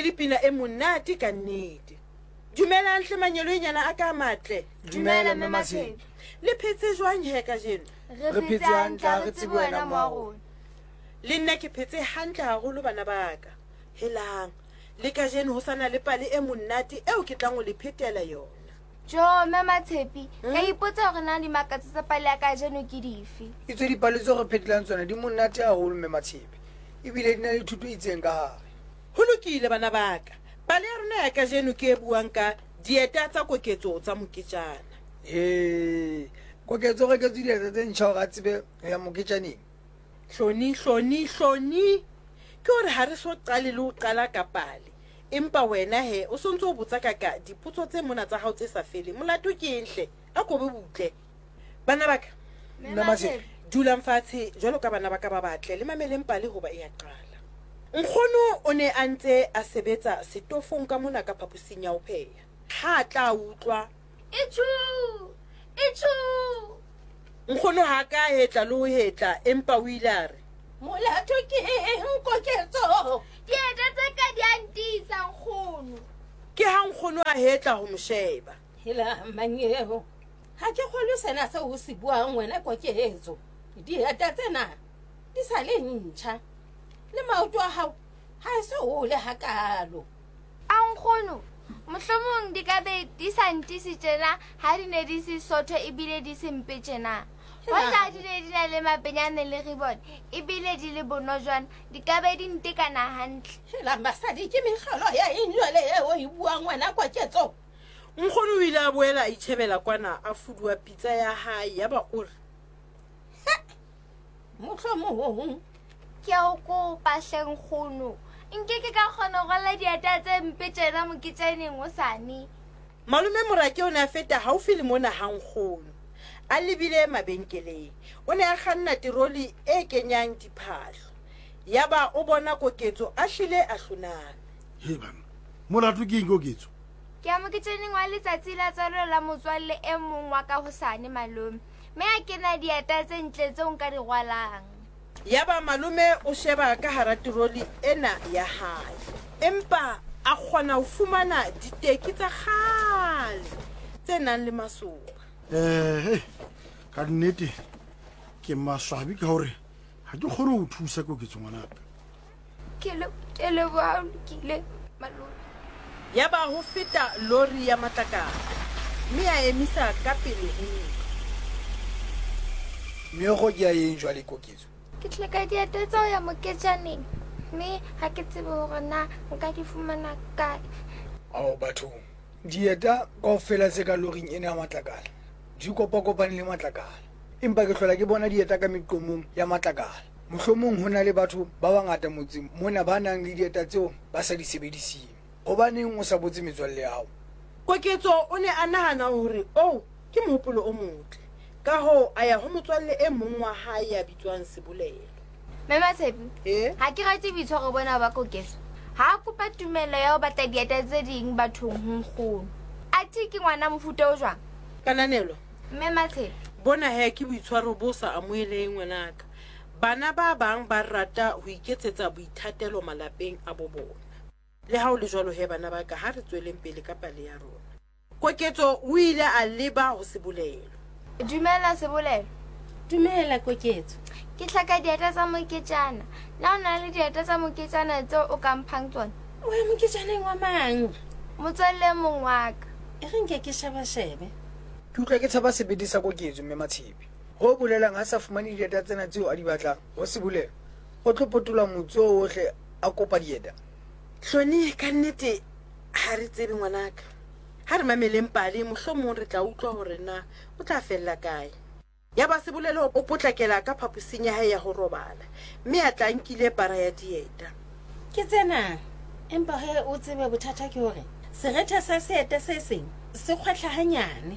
le dipina e monate ka nnete. Dumelang hle manyeloenyana a ka matle. Dumela mme Matshepi. Le phetse jwang he ka jeno? Re phetse hantle re tsebe wena mo. Le nna ke phetse hantle haholo bana ba ka. Helang. Le ka jeno ho sana le pale e monate eo ke tlang ho le phetela yona. Jo mme Matshepi, ka ipotsa hore na di makatsa tsa pale ya ka jeno ke dife? Itse dipale tse re phetelang tsona di monate haholo mme Matshepi. Ebile di na le thuto itseng ka hare. Ho lokile bana ba ka. Pale ya rona ya ka jeno ke e buang ka dieta tsa koketso tsa moketjana. Koketso re ke dieta tse ntjha hore a tsebe ya moketjaneng. Hloni. Ke hore ha re so qale le ho qala ka pale. Empa wena he o sontso o botsa ka dipotso tse mona tsa hao tse sa fele. Molato ke enhle a ko be butle. Bana ba ka Mme Matshepi. dulang fatshe jwalo ka bana ba ka ba batle le mameleng pale hoba e ya qala. Nkgono o ne a ntse a sebetsa setofong ka mona ka phapusing ya ho pheha. Ha tla utlwa Ichu! nkgono ha ka hetla le ho hetla empa o ile a re Molato ke eng koketso? Dieta tse ka di antisa nkgono. ke ha nkgono a hetla ho mo sheba. Hela manyeho. Ha ke kgolwe sena se o se buang wena koketso. Dieta tsena di sa le ntjha. Le maoto a hao ha se o le hakalo. A nkgono, mohlomong di ka be di sa ntisi tjena ha di ne di se sotho ebile di se mpe tjena. Hoja di ne di na le mapenyane le ribon ebile di le bonojwana di ka be di ntekana hantle. Hela basadi ke mekgalo ya injwale eo e buang wena koketso. Nkgono o ile a boela a itjhebela kwana a fuduwa pitsa ya hae ya ba o re Mohlomong Ke a o kopa hle nkgono. Nkeke ka kgona ho rwala dieta tse mpe tjena moketjaneng hosane. Malume Morake o ne a feta haufi le mona ha nkgono. A lebile mabenkeleng. O ne a kganna tiroli e kenyang diphahlo. Yaba o bona koketso a hlile a hlonana. He bana. Molato ke eng koketso? Ke a moketjaneng wa letsatsi la tswalo la motswalle e mong wa ka hosane malome. Mme a kena dieta tse ntle tseo nka di rwalang. Yaba malume o sheba ka hara tiroli ena ya hae. Empa a kgona ho fumana diteki tsa kgale tse nang le masoba. Ka nnete ke maswabi ka hore ha ke kgone ho thusa koketso ngwanaka. Ke le ba lokile malome. Yaba ho feta lori ya matlakala. Mme a emisa ka pele ho Meokgo ke a eng jwale koketso. Ke tle ka dieta tseo ya moketjaneng. Mme ha ke tsebe hore na nka di fumana kae. Ao bathong. Dieta kaofela tse ka loring ena ya matlakala. Di kopane le matlakala. Empa ke hlola ke bona dieta ka meqomong ya matlakala. Mohlomong hona le batho ba bangata motseng mona ba nang le dieta tseo ba sa di sebedising. Hobaneng o sa botse metswalle ya hao? Koketso o ne a nahana hore ke mohopolo o motle. Ka ho a ya ho motswalle e mong wa hae ya bitswang Sebolelo. Mme Matshepi, ha ke rate boitshwaro bona ba koketso. Ha a kopa tumelo ya ho batla dieta tse ding bathong ho nkgono. Athe ke ngwana mofuta o jwang? Kananelo. Mme Matshepi, Bona he ke boitshwaro bo sa amoheleng ngwanaka. Bana ba bang ba rata ho iketsetsa boithatelo malapeng a bo bona. Le ha o le jwalo he bana ba ka ha re tsweleng pele ka pale ya rona. Koketso o ile a leba ho Sebolelo. dumela Sebolelo. Dumela koketso. Ke tlhaka dieta tsa moketjana. Na o na le dieta tsa moketjana tseo o ka mphang tsona? O ya moketjaneng wa mang? Motswalle mong wa ka. E re nke ke shebe. Ke utlwa ke tshaba sebedi sa koketso mme Matshepi. Ho bolelang ha sa fumane dieta tsena tseo a di batlang. Ho Sebolelo. O tlo potola motso ohle a kopa dieta. Hloni ka nnete ha re tsebe ngwanaka. Ha re mameleng pale mohlomong re tla utlwa hore na o tla fella kae. Yaba Sebolelo o potlakela ka phapusing ya hae ya ho robala. Mme a tla nkile para ya dieta. Ke tsena. Empa he o tsebe bothata ke hore seretha sa seeta se seng se kgwetla hanyane.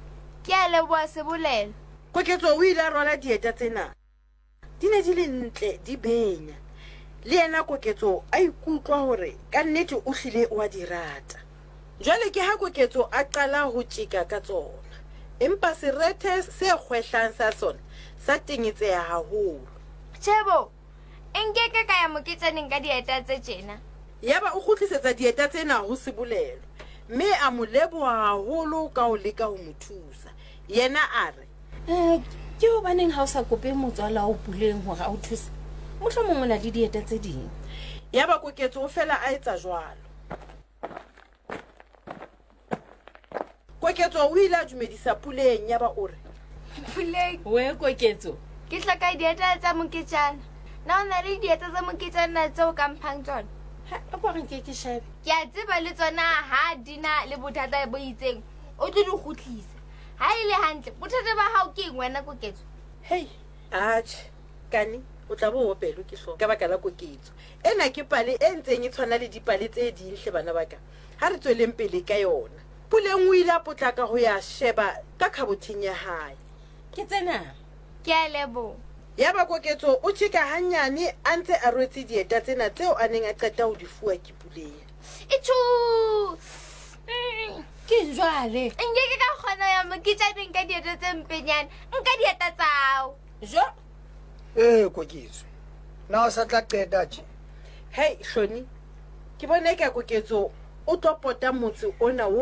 Ke a leboha Sebolelo. Koketso o ile a rwala dieta tsena. Di ne di le ntle di benya. Le yena Koketso a ikutlwa hore ka nnete o hlile o a di rata. Jwale ke ha Koketso a qala ho tjeka ka tsona. Empa serethe se kgwehlang sa sona sa tingetseha haholo. Chebo, enkeke ka ya moketjaneng ka dieta tse tjena. yaba o kgutlisetsa dieta tsena ho Sebolelo, mme a mo leboha haholo ka ho leka ho mo thusa. Yena a re ke hobaneng ha o sa kope motswala o Puleng hore a o thuse? Mohlomong o na le dieta tse ding. yaba Koketso o fela a etsa jwalo. Koketso o ile a dumedisa Puleng, yaba o re Puleng, We Koketso, ke hloka dieta tsa moketjana. Na o na le dieta tsa moketjana tseo ka mphang tsona? o ba reng ke shebe? Ke a tseba le tsona ha di na le bothata bo itseng, o tlo di kgutlisa. Ha e le hantle, bothata ba hao ke eng wena Koketso? hei atjhe kane o tla bo opelo ke hloka ka baka la Koketso ena ke pale e ntseng e tshwana le dipale tse dintle bana baka ha re tsweleng pele ka yona. Puleng o ile a potlaka ho ya sheba ka khabotheng ya hae. Ke tsena. Ke a leboha. Yaba Koketso o tjheka hanyane a ntse a rwetse dieta tsena tseo a neng a qeta ho di fuwa ke Puleng. Ichu! Ke jwale. Nkeke ka kgona ya moketjaneng ka dieta tse mpenyane. Nka dieta tsao. Jo. Koketso. Na o sa tla qeta tje. Hei Hloni, ke bona eka Koketso o tlo pota motse ona